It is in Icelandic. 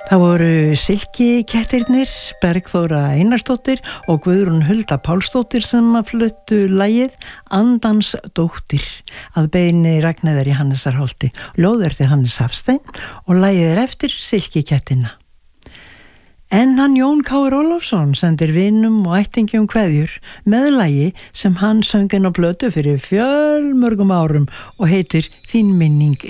Það voru Silkikettirnir, Bergþóra Einarsdóttir og Guðrún Hulda Pálsdóttir sem fluttu lagið Andans dóttir að beiðni Ragnheiðar Jóhannesarholti. Ljóð eftir Hannes Hafstein og lagið eftir Silkikettina. En hann Jón Káur Ólafsson sendir vinum og ættingjum kveðjur með lagi sem hann söng inn á plötu fyrir fjölmörgum árum og heitir Þín minning